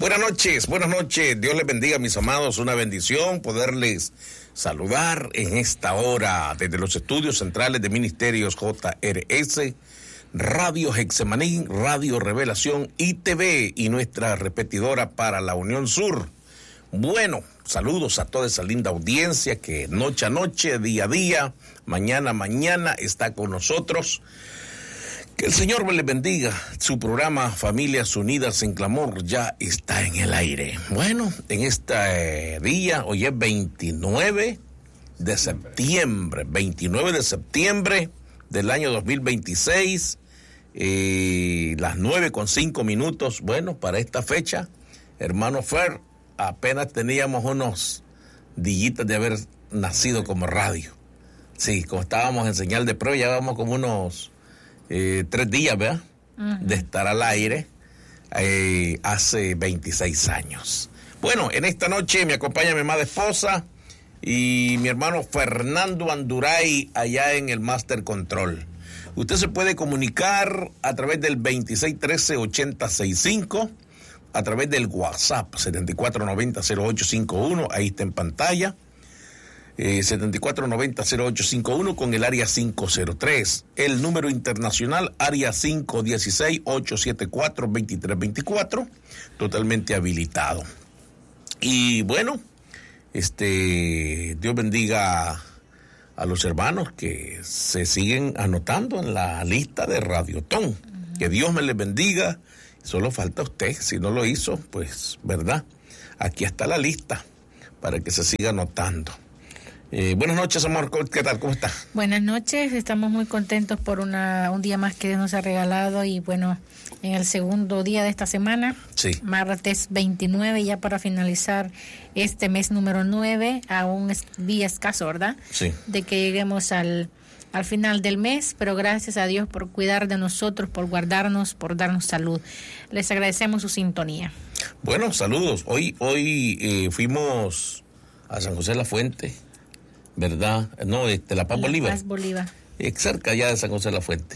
Buenas noches. Dios les bendiga, mis amados. Una bendición poderles saludar en esta hora desde los estudios centrales de Ministerios JRS, Radio Hexemaní, Radio Revelación ITV y nuestra repetidora para la Unión Sur. Bueno, saludos a toda esa linda audiencia que noche a noche, día a día, mañana a mañana está con nosotros. Que el Señor les bendiga. Su programa Familias Unidas en Clamor ya está en el aire. Bueno, en este día, hoy es 29 de septiembre del año 2026, las 9:05. Bueno, para esta fecha, hermano Fer, apenas teníamos unos días de haber nacido como radio. Sí, como estábamos en señal de prueba, ya vamos como unos 3 días, ¿verdad? De estar al aire hace 26 años. Bueno, en esta noche me acompaña mi amada esposa y mi hermano Fernando Anduray allá en el Master Control. Usted se puede comunicar a través del 2613-8065, a través del WhatsApp 7490-0851, ahí está en pantalla. 7490-0851 con el área 503. El número internacional, área 516-874-2324, totalmente habilitado. Y bueno, Dios bendiga a los hermanos que se siguen anotando en la lista de Radiotón. Que Dios me les bendiga. Solo falta usted, si no lo hizo, pues, ¿verdad? Aquí está la lista para que se siga anotando. Buenas noches, amor. ¿Qué tal? ¿Cómo está? Buenas noches. Estamos muy contentos por un día más que Dios nos ha regalado y bueno, en el segundo día de esta semana, sí, martes 29, ya para finalizar este mes número 9, aún es día escaso, ¿verdad? Sí. De que lleguemos al final del mes, pero gracias a Dios por cuidar de nosotros, por guardarnos, por darnos salud. Les agradecemos su sintonía. Bueno, saludos. Hoy fuimos a San José de la Fuente, ¿verdad? No, La Paz Bolívar. Paz Bolívar. Cerca ya de San José de la Fuente.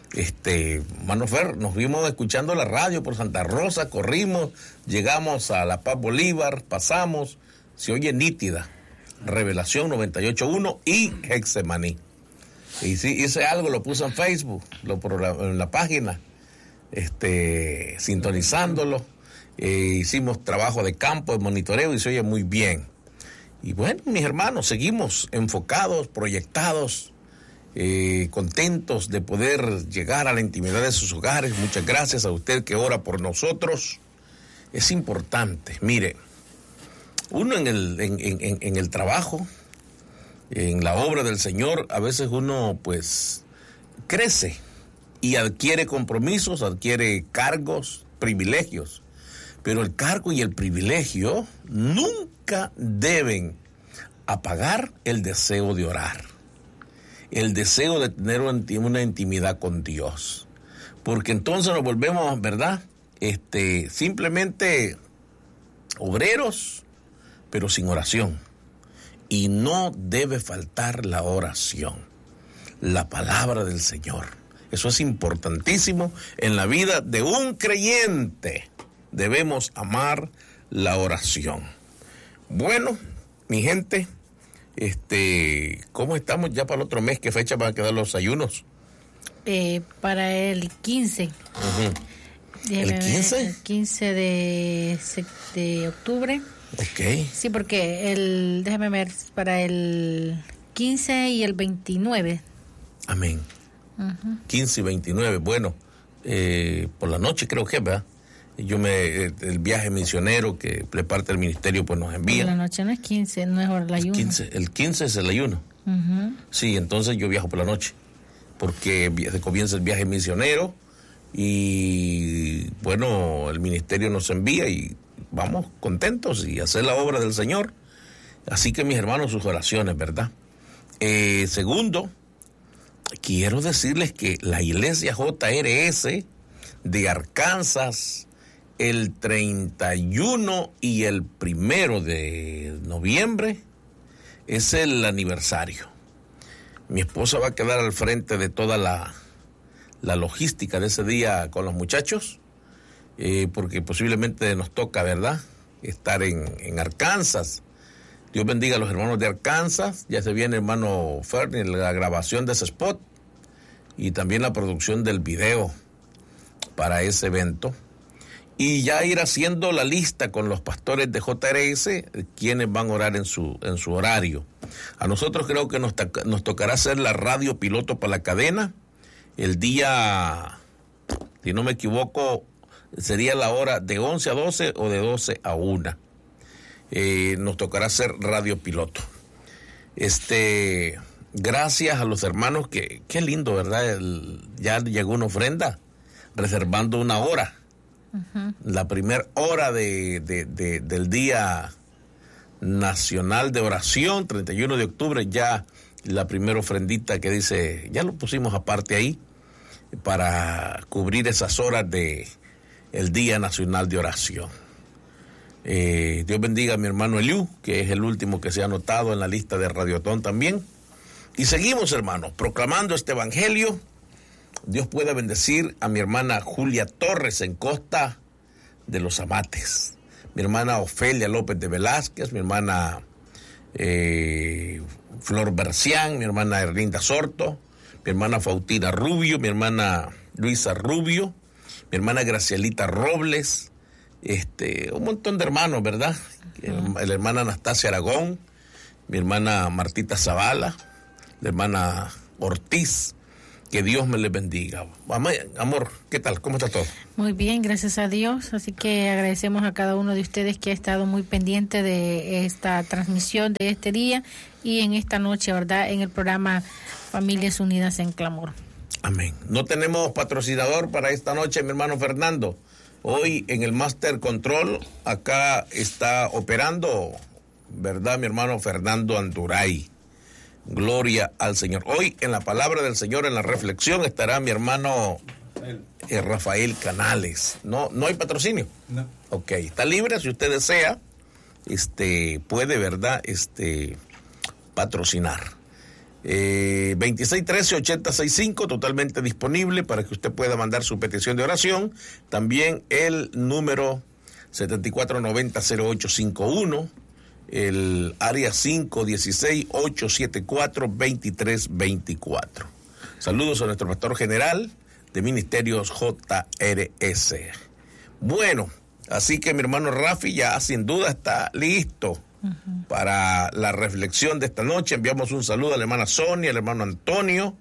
Mano Fer, nos vimos escuchando la radio por Santa Rosa, corrimos, llegamos a La Paz Bolívar, pasamos, se oye nítida, Revelación 98.1 y Hexemaní. Y sí, hice algo, lo puse en Facebook, en la página, sintonizándolo, hicimos trabajo de campo, de monitoreo y se oye muy bien. Y bueno, mis hermanos, seguimos enfocados, proyectados, contentos de poder llegar a la intimidad de sus hogares. Muchas gracias a usted que ora por nosotros. Es importante, mire, uno en el trabajo, en la obra del Señor, a veces uno pues crece y adquiere compromisos, adquiere cargos, privilegios. Pero el cargo y el privilegio nunca deben apagar el deseo de orar, el deseo de tener una intimidad con Dios. Porque entonces nos volvemos, ¿verdad? Simplemente obreros, pero sin oración. Y no debe faltar la oración, la palabra del Señor. Eso es importantísimo en la vida de un creyente. Debemos amar la oración. Bueno, mi gente, ¿cómo estamos ya para el otro mes? ¿Qué fecha van a quedar los ayunos? Para el 15. Uh-huh. ¿El 15? El 15 de octubre. Ok. Sí, porque déjame ver, para el 15 y el 29. Amén. Uh-huh. 15 y 29, bueno, por la noche creo que, ¿verdad? El viaje misionero que de parte del ministerio pues nos envía. La noche no es 15, no es hora del ayuno. El 15 es el ayuno. Uh-huh. Sí, entonces yo viajo por la noche, porque comienza el viaje misionero y bueno, el ministerio nos envía y vamos contentos y hacer la obra del Señor. Así que mis hermanos, sus oraciones, ¿verdad? Segundo, quiero decirles que la iglesia JRS de Arkansas, el 31 y el 1 de noviembre es el aniversario. Mi esposa va a quedar al frente de toda la logística de ese día con los muchachos. porque posiblemente nos toca, ¿verdad?, estar en Arkansas. Dios bendiga a los hermanos de Arkansas. Ya se viene, hermano Fernie, la grabación de ese spot y también la producción del video para ese evento. Y ya ir haciendo la lista con los pastores de JRS, quienes van a orar en su horario. A nosotros creo que nos tocará hacer la radio piloto para la cadena. El día, si no me equivoco, sería la hora de 11 a 12 o de 12 a 1. Nos tocará hacer radio piloto. Gracias a los hermanos, que qué lindo, ¿verdad? Ya llegó una ofrenda, reservando una hora. Uh-huh. La primera hora del Día Nacional de Oración, 31 de octubre, ya la primera ofrendita que dice, ya lo pusimos aparte ahí, para cubrir esas horas de el Día Nacional de Oración. Dios bendiga a mi hermano Eliú, que es el último que se ha anotado en la lista de Radiotón también. Y seguimos, hermanos, proclamando este evangelio. Dios pueda bendecir a mi hermana Julia Torres en Costa de los Amates, mi hermana Ofelia López de Velázquez, mi hermana Flor Bercián, mi hermana Erlinda Sorto, mi hermana Fautina Rubio, mi hermana Luisa Rubio, mi hermana Gracielita Robles, un montón de hermanos, ¿verdad? La hermana Anastasia Aragón, mi hermana Martita Zavala, la hermana Ortiz. Que Dios me les bendiga. Amor, ¿qué tal? ¿Cómo está todo? Muy bien, gracias a Dios. Así que agradecemos a cada uno de ustedes que ha estado muy pendiente de esta transmisión de este día y en esta noche, ¿verdad?, en el programa Familias Unidas en Clamor. Amén. No tenemos patrocinador para esta noche, mi hermano Fernando. Hoy en el Master Control, acá está operando, ¿verdad?, mi hermano Fernando Anduray. Gloria al Señor. Hoy en la palabra del Señor, en la reflexión, estará mi hermano Rafael Canales. No hay patrocinio. No. Ok, está libre. Si usted desea, puede, ¿verdad?, patrocinar. 2613-8065, totalmente disponible para que usted pueda mandar su petición de oración. También el número 7490-0851. El área 516-874-2324. Saludos a nuestro pastor general de Ministerios JRS. Bueno, así que mi hermano Rafi ya sin duda está listo para la reflexión de esta noche. Enviamos un saludo a la hermana Sonia, al hermano Antonio,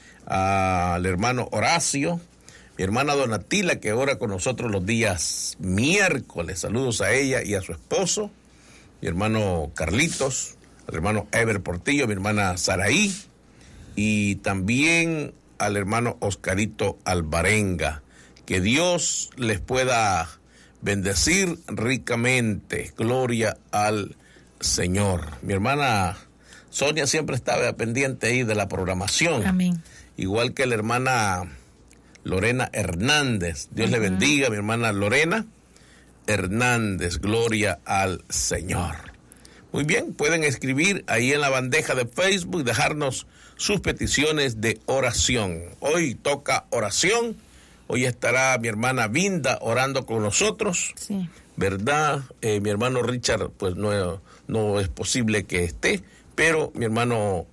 al hermano Horacio, mi hermana Donatila, que ora con nosotros los días miércoles. Saludos a ella y a su esposo. Mi hermano Carlitos, al hermano Ever Portillo, mi hermana Saraí, y también al hermano Oscarito Alvarenga. Que Dios les pueda bendecir ricamente. Gloria al Señor. Mi hermana Sonia siempre estaba pendiente ahí de la programación. Amén. Igual que la hermana Lorena Hernández. Dios le bendiga, mi hermana Lorena Hernández, gloria al Señor. Muy bien, pueden escribir ahí en la bandeja de Facebook, dejarnos sus peticiones de oración. Hoy toca oración, hoy estará mi hermana Vinda orando con nosotros, sí, ¿verdad? Mi hermano Richard, pues no es posible que esté, pero mi hermano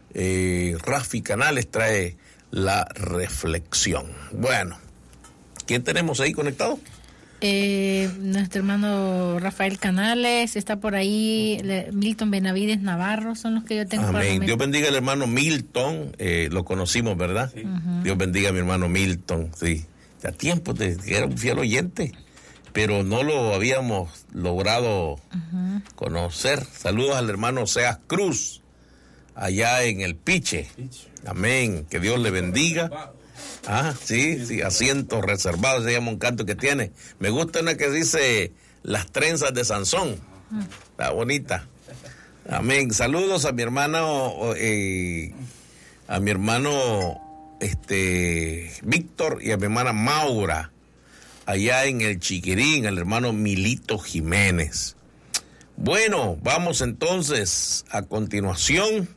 Rafi Canales trae la reflexión. Bueno, ¿quién tenemos ahí conectado? Nuestro hermano Rafael Canales está por ahí. Milton Benavides Navarro son los que yo tengo. Amén. Dios bendiga al hermano Milton, lo conocimos, ¿verdad? Sí. Dios bendiga a mi hermano Milton, sí. Ya tiempo que era un fiel oyente, pero no lo habíamos logrado conocer. Saludos al hermano Seas Cruz, allá en el Piche. Amén. Que Dios le bendiga. Ah, sí, asientos reservados, se llama un canto que tiene. Me gusta una que dice Las trenzas de Sansón. Está bonita. Amén. Saludos a mi hermano, Víctor y a mi hermana Maura, allá en el Chiquirín, al hermano Milito Jiménez. Bueno, vamos entonces a continuación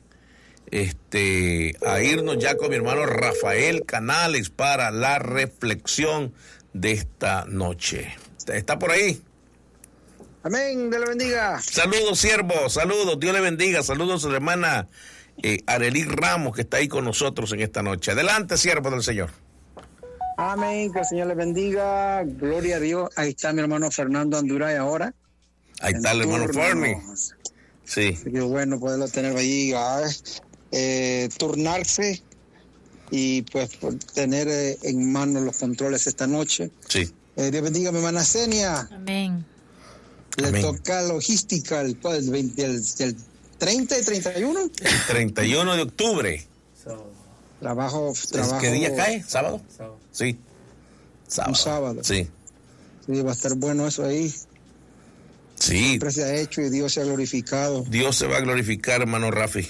a irnos ya con mi hermano Rafael Canales para la reflexión de esta noche. ¿Está por ahí? Amén, Dios le bendiga. Saludos, siervo, saludos, Dios le bendiga. Saludos a la hermana Arely Ramos, que está ahí con nosotros en esta noche. Adelante, siervo del Señor. Amén, que el Señor le bendiga. Gloria a Dios. Ahí está mi hermano Fernando Anduray ahora. Ahí está el hermano Fermi. Sí. Qué bueno poderlo tener allí, turnarse y pues tener en manos los controles esta noche. Sí. Dios bendiga a mi hermana Senia. Amén. Le Amén. toca logística el 30 y 31. El 31 de octubre. Trabajo. ¿Qué día cae? ¿Sábado? Sí. Sábado. Un sábado. Sí. Sí, va a estar bueno eso ahí. Sí. Siempre se ha hecho y Dios se ha glorificado. Dios se va a glorificar, hermano Rafi.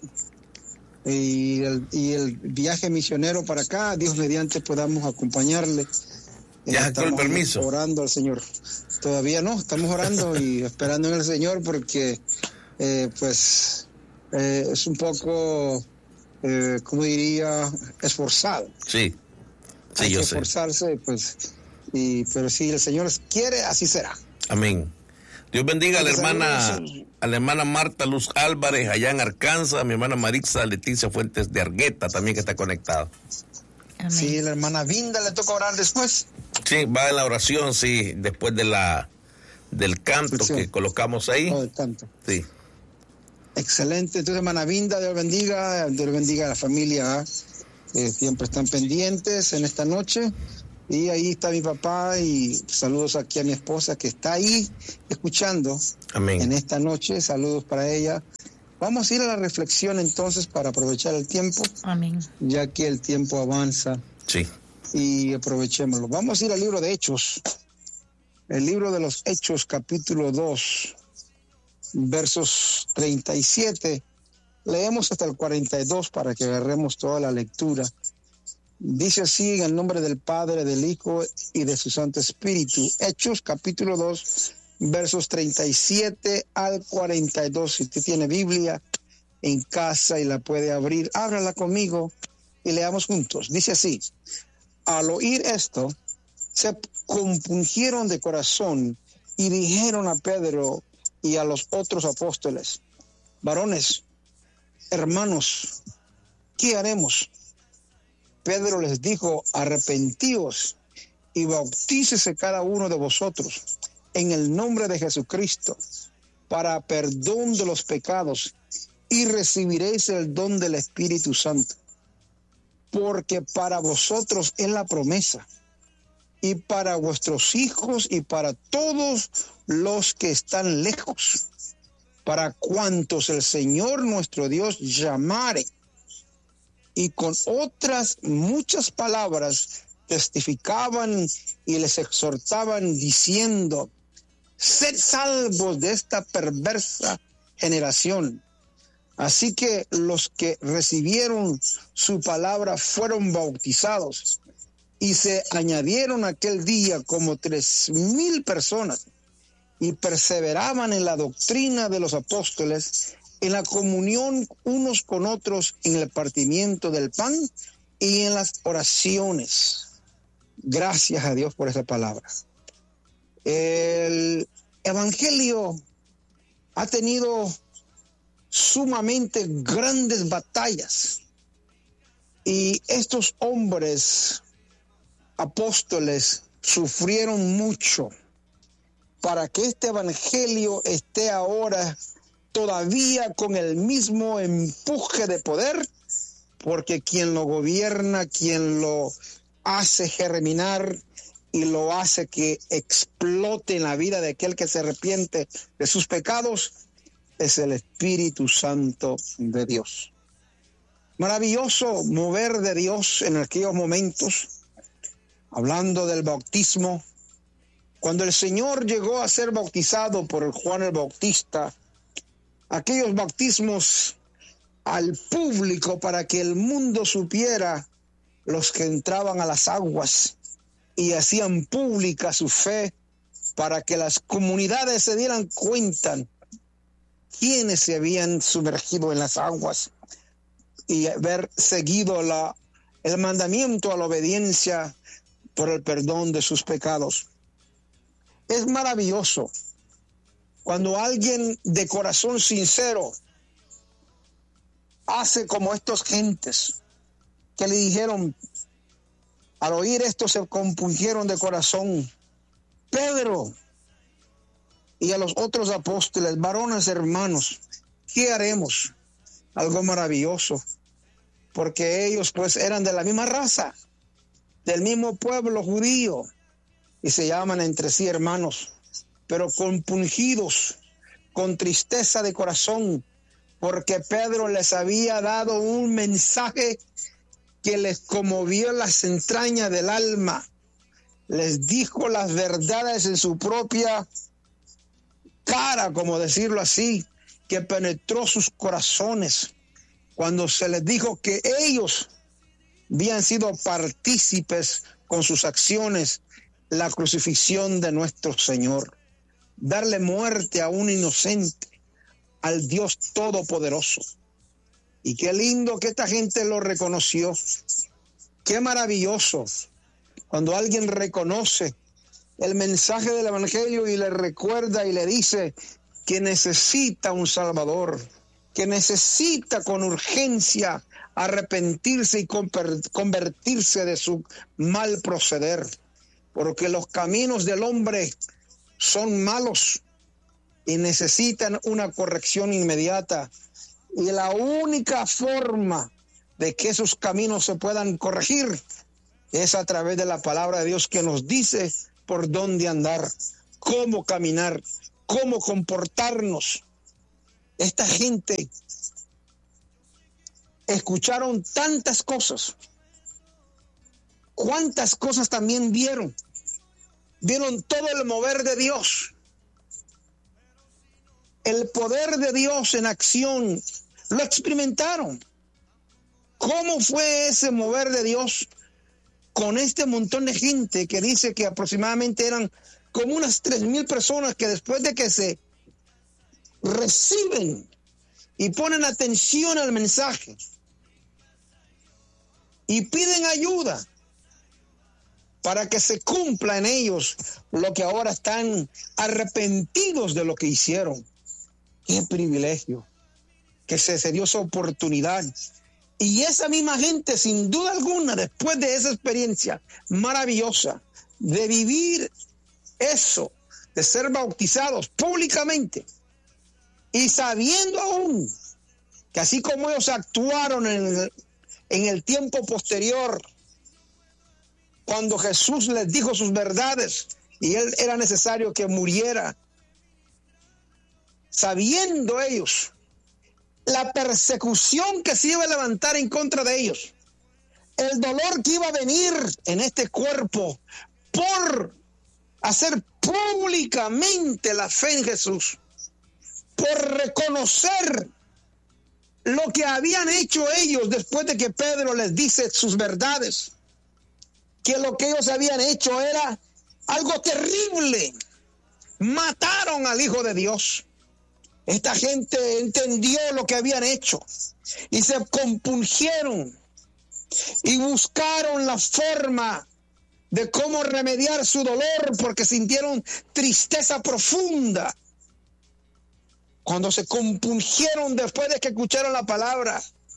Y el viaje misionero para acá, Dios mediante podamos acompañarle. ¿Ya sacó el permiso? Orando al Señor. Todavía no, estamos orando y esperando en el Señor porque es un poco, ¿cómo diría? Esforzado. Sí. Sí, Hay yo que sé. esforzarse, pero si el Señor quiere, así será. Amén. Dios bendiga a la Saludos. hermana Marta Luz Álvarez allá en Arkansas, a mi hermana Marixa Leticia Fuentes de Argueta también que está conectada. Amén. Sí, la hermana Vinda le toca orar después. Sí, va en la oración, sí, después del canto Sí. que colocamos ahí. Todo el canto. Sí. Excelente. Entonces, hermana Vinda, Dios bendiga a la familia, que siempre están pendientes en esta noche. Y ahí está mi papá y saludos aquí a mi esposa que está ahí escuchando Amén. en esta noche. Saludos para ella. Vamos a ir a la reflexión entonces para aprovechar el tiempo, Amén. ya que el tiempo avanza Sí. y aprovechémoslo. Vamos a ir al libro de Hechos. El libro de los Hechos, capítulo 2, versos 37. Leemos hasta el 42 para que agarremos toda la lectura. Dice así, en el nombre del Padre, del Hijo y de su Santo Espíritu. Hechos, capítulo 2, versos 37 al 42. Si usted tiene Biblia en casa y la puede abrir, ábrala conmigo y leamos juntos. Dice así: al oír esto, se compungieron de corazón y dijeron a Pedro y a los otros apóstoles: varones, hermanos, ¿qué haremos? Pedro les dijo: arrepentíos y bautícese cada uno de vosotros en el nombre de Jesucristo para perdón de los pecados y recibiréis el don del Espíritu Santo. Porque para vosotros es la promesa, y para vuestros hijos y para todos los que están lejos, para cuantos el Señor nuestro Dios llamare. Y con otras muchas palabras testificaban y les exhortaban diciendo: sed salvos de esta perversa generación. Así que los que recibieron su palabra fueron bautizados, y se añadieron aquel día como 3,000 personas, y perseveraban en la doctrina de los apóstoles, en la comunión unos con otros, en el partimiento del pan y en las oraciones. Gracias a Dios por esa palabra. El Evangelio ha tenido sumamente grandes batallas, y estos hombres apóstoles sufrieron mucho para que este Evangelio esté ahora todavía con el mismo empuje de poder, porque quien lo gobierna, quien lo hace germinar y lo hace que explote en la vida de aquel que se arrepiente de sus pecados, es el Espíritu Santo de Dios. Maravilloso mover de Dios en aquellos momentos, hablando del bautismo. Cuando el Señor llegó a ser bautizado por Juan el Bautista, aquellos bautismos al público para que el mundo supiera, los que entraban a las aguas y hacían pública su fe, para que las comunidades se dieran cuenta quienes se habían sumergido en las aguas y haber seguido el mandamiento a la obediencia por el perdón de sus pecados. Es maravilloso cuando alguien de corazón sincero hace como estos gentes que le dijeron, al oír esto se compungieron de corazón. Pedro y a los otros apóstoles, varones hermanos, ¿qué haremos? Algo maravilloso, porque ellos pues eran de la misma raza, del mismo pueblo judío, y se llaman entre sí hermanos, pero compungidos, con tristeza de corazón, porque Pedro les había dado un mensaje que les conmovió las entrañas del alma. Les dijo las verdades en su propia cara, como decirlo así, que penetró sus corazones cuando se les dijo que ellos habían sido partícipes con sus acciones la crucifixión de nuestro Señor, darle muerte a un inocente, al Dios Todopoderoso. Y qué lindo que esta gente lo reconoció. Qué maravilloso cuando alguien reconoce el mensaje del Evangelio y le recuerda y le dice que necesita un Salvador, que necesita con urgencia arrepentirse y convertirse de su mal proceder, porque los caminos del hombre son malos y necesitan una corrección inmediata. Y la única forma de que esos caminos se puedan corregir es a través de la palabra de Dios, que nos dice por dónde andar, cómo caminar, cómo comportarnos. Esta gente escucharon tantas cosas. ¿Cuántas cosas también vieron? Vieron todo el mover de Dios. El poder de Dios en acción, lo experimentaron. ¿Cómo fue ese mover de Dios con este montón de gente que dice que aproximadamente eran como unas 3,000 personas que después de que se reciben y ponen atención al mensaje y piden ayuda para que se cumpla en ellos lo que ahora están arrepentidos de lo que hicieron? Qué privilegio que se dio esa oportunidad. Y esa misma gente, sin duda alguna, después de esa experiencia maravillosa de vivir eso, de ser bautizados públicamente y sabiendo aún que así como ellos actuaron en el tiempo posterior, cuando Jesús les dijo sus verdades y él era necesario que muriera, sabiendo ellos la persecución que se iba a levantar en contra de ellos, el dolor que iba a venir en este cuerpo por hacer públicamente la fe en Jesús, por reconocer lo que habían hecho ellos después de que Pedro les dice sus verdades, que lo que ellos habían hecho era algo terrible. Mataron al Hijo de Dios. Esta gente entendió lo que habían hecho y se compungieron y buscaron la forma de cómo remediar su dolor, porque sintieron tristeza profunda. Cuando se compungieron después de que escucharon la palabra,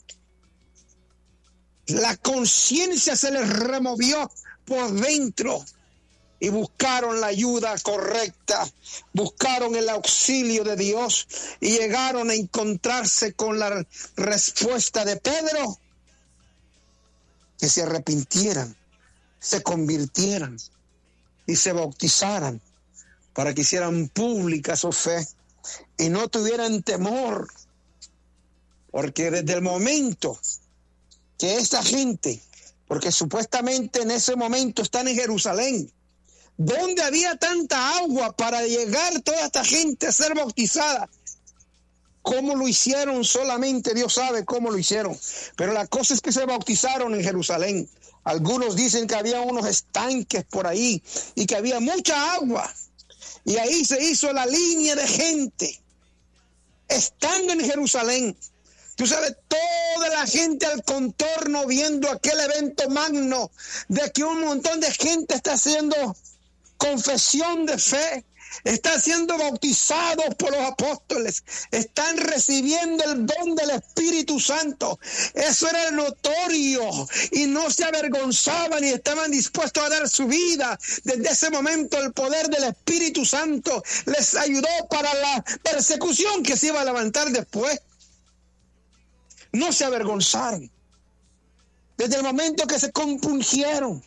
la conciencia se les removió por dentro y buscaron la ayuda correcta, buscaron el auxilio de Dios y llegaron a encontrarse con la respuesta de Pedro, que se arrepintieran, se convirtieran y se bautizaran para que hicieran pública su fe y no tuvieran temor, porque desde el momento que esta gente, porque supuestamente en ese momento están en Jerusalén, donde había tanta agua para llegar toda esta gente a ser bautizada. ¿Cómo lo hicieron? Solamente Dios sabe cómo lo hicieron. Pero la cosa es que se bautizaron en Jerusalén. Algunos dicen que había unos estanques por ahí y que había mucha agua. Y ahí se hizo la línea de gente, estando en Jerusalén, Tú sabes, toda la gente al contorno viendo aquel evento magno de que un montón de gente está haciendo confesión de fe, están siendo bautizados por los apóstoles, están recibiendo el don del Espíritu Santo. Eso era notorio y no se avergonzaban y estaban dispuestos a dar su vida. Desde ese momento el poder del Espíritu Santo les ayudó para la persecución que se iba a levantar después. No se avergonzaron. Desde el momento que se compungieron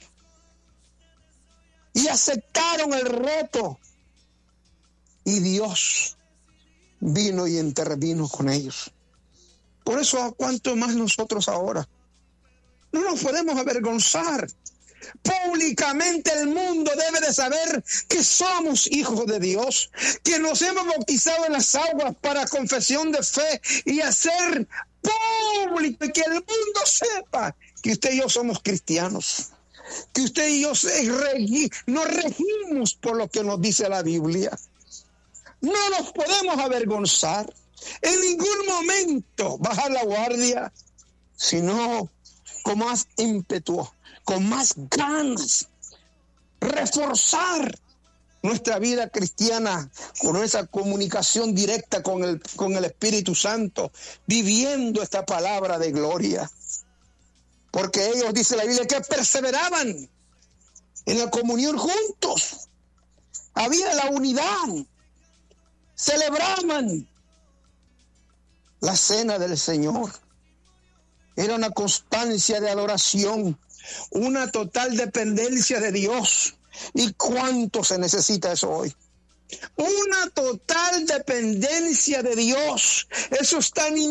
y aceptaron el reto, y Dios vino y intervino con ellos. Por eso, ¿a cuánto más nosotros ahora? No nos podemos avergonzar. Públicamente el mundo debe de saber que somos hijos de Dios, que nos hemos bautizado en las aguas para confesión de fe y hacer público y que el mundo sepa que usted y yo somos cristianos, que usted y yo nos regimos por lo que nos dice la Biblia. No nos podemos avergonzar, en ningún momento bajar la guardia, sino con más ímpetu, con más ganas, reforzar nuestra vida cristiana con esa comunicación directa con el Espíritu Santo, viviendo esta palabra de gloria. Porque ellos, dice la Biblia, que perseveraban en la comunión juntos. Había la unidad. Celebraban la cena del Señor. Era una constancia de adoración, una total dependencia de Dios. ¿Y cuánto se necesita eso hoy? Una total dependencia de Dios. Eso es tan